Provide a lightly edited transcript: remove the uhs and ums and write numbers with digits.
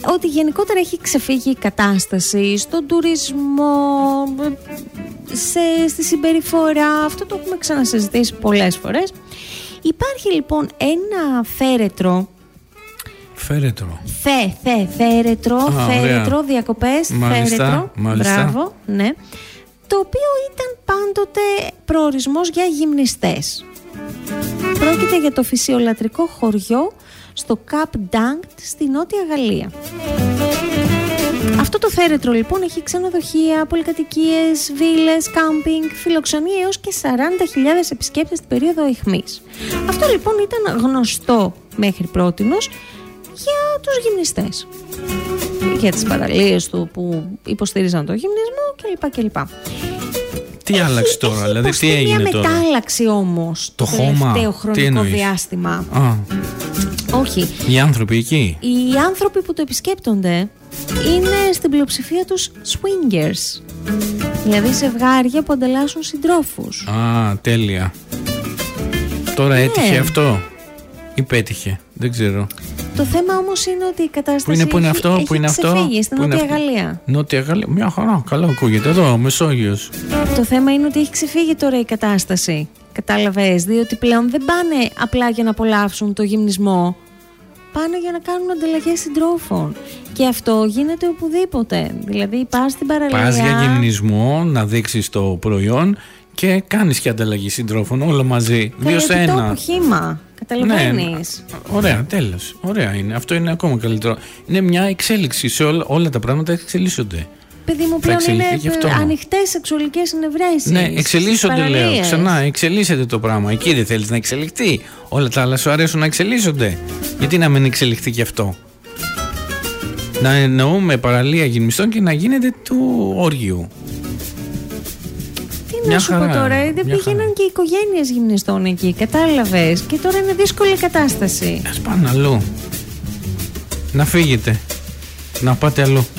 ότι γενικότερα έχει ξεφύγει η κατάσταση στον τουρισμό, στη συμπεριφορά. Αυτό το έχουμε ξανασυζητήσει πολλές φορές. Υπάρχει λοιπόν ένα φέρετρο. Φέρετρο. Φέρετρο, διακοπές, φέρετρο. Μπράβο, ναι. Το οποίο ήταν πάντοτε προορισμός για γυμνιστές. Πρόκειται για το φυσιολατρικό χωριό στο Cap d'Agde στη Νότια Γαλλία. Αυτό το φέρετρο λοιπόν έχει ξενοδοχεία, πολυκατοικίες, βίλες, κάμπινγκ, φιλοξενεί έως και 40.000 επισκέπτες την περίοδο αιχμής. Αυτό λοιπόν ήταν γνωστό μέχρι πρότινος για τους γυμνιστές, για τις παραλίες του που υποστήριζαν το γυμνισμό κλπ. Τι άλλαξε τώρα, δηλαδή τι έγινε μια τώρα? μετάλλαξη όμως το τελευταίο χρονικό διάστημα. Όχι. Οι άνθρωποι εκεί. Οι άνθρωποι που το επισκέπτονται είναι στην πλειοψηφία τους swingers. Δηλαδή ζευγάρια που ανταλλάσσουν συντρόφους. Τέλεια. Τώρα έτυχε αυτό ή πέτυχε? Δεν ξέρω. Το θέμα όμως είναι ότι η κατάσταση που είναι αυτό, έχει ξεφύγει στην Νότια Γαλλία. Νότια Γαλλία, μια χαρά, καλά ακούγεται εδώ, Μεσόγειος. Το θέμα είναι ότι έχει ξεφύγει τώρα η κατάσταση. Κατάλαβες, διότι πλέον δεν πάνε απλά για να απολαύσουν το γυμνισμό. Πάνε για να κάνουν ανταλλαγές συντρόφων. Και αυτό γίνεται οπουδήποτε. Δηλαδή πας στην παραλία. Πας για γυμνισμό, να δείξεις το προϊόν και κάνεις και ανταλλαγή συντρόφων, όλα μαζί. 2 σε 1. Το αποχήμα. Καταλαβαίνεις. Ναι, ωραία, τέλος. Ωραία είναι. Αυτό είναι ακόμα καλύτερο. Είναι μια εξέλιξη. Σε όλα τα πράγματα εξελίσσονται. Παιδί μου, πλέον είναι ανοιχτές σεξουαλικές συνευρέσεις. Ναι, εξελίσσονται, λέω. Ξανά, εξελίσσεται το πράγμα. Εκεί δεν θέλεις να εξελιχθεί? Όλα τα άλλα σου αρέσουν να εξελίσσονται. Γιατί να μην εξελιχθεί και αυτό? Να εννοούμε παραλία γυμνιστών και να γίνεται του όργιου. Τι να σου πω τώρα, δεν πήγαιναν και οι οικογένειες γυμνιστών εκεί, κατάλαβες? Και τώρα είναι δύσκολη η κατάσταση. Ας πάνε αλλού. Να φύγετε. Να πάτε αλλού.